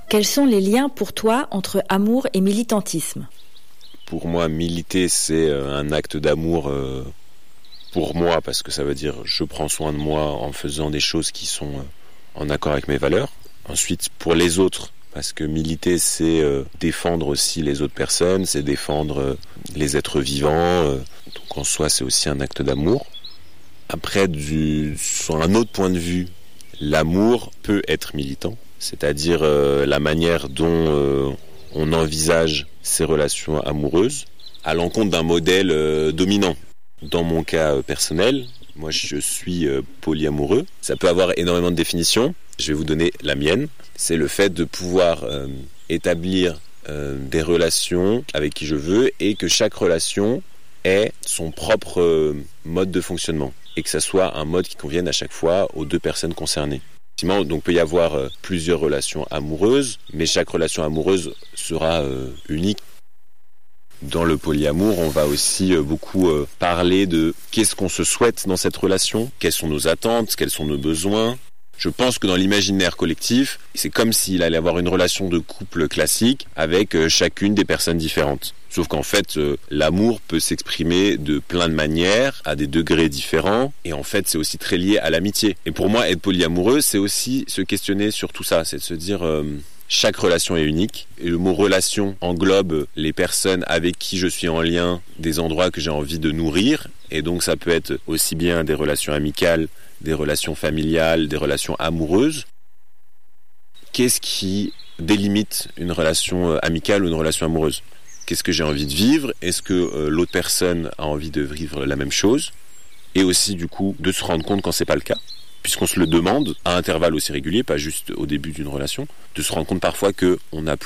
Quels sont les liens pour toi entre amour et militantisme ? Pour moi, militer, c'est un acte d'amour pour moi, parce que ça veut dire je prends soin de moi en faisant des choses qui sont en accord avec mes valeurs. Ensuite, pour les autres, parce que militer, c'est défendre aussi les autres personnes, c'est défendre les êtres vivants. Donc en soi, c'est aussi un acte d'amour. Après, sur un autre point de vue, l'amour peut être militant, c'est-à-dire la manière dont on envisage ses relations amoureuses à l'encontre d'un modèle dominant. Dans mon cas personnel, moi je suis polyamoureux. Ça peut avoir énormément de définitions. Je vais vous donner la mienne. C'est le fait de pouvoir établir des relations avec qui je veux et que chaque relation ait son propre mode de fonctionnement et que ça soit un mode qui convienne à chaque fois aux deux personnes concernées. Donc il peut y avoir plusieurs relations amoureuses, mais chaque relation amoureuse sera unique. Dans le polyamour, on va aussi beaucoup parler de qu'est-ce qu'on se souhaite dans cette relation, quelles sont nos attentes, quels sont nos besoins. Je pense que dans l'imaginaire collectif, c'est comme s'il allait avoir une relation de couple classique avec chacune des personnes différentes. Sauf qu'en fait, l'amour peut s'exprimer de plein de manières, à des degrés différents, et en fait, c'est aussi très lié à l'amitié. Et pour moi, être polyamoureux, c'est aussi se questionner sur tout ça, c'est de se dire chaque relation est unique, et le mot relation englobe les personnes avec qui je suis en lien, des endroits que j'ai envie de nourrir, et donc ça peut être aussi bien des relations amicales, des relations familiales, des relations amoureuses. Qu'est-ce qui délimite une relation amicale ou une relation amoureuse ? Qu'est-ce que j'ai envie de vivre ? Est-ce que l'autre personne a envie de vivre la même chose ? Et aussi, du coup, de se rendre compte quand c'est pas le cas, puisqu'on se le demande à intervalles aussi réguliers, pas juste au début d'une relation, de se rendre compte parfois qu'on n'a plus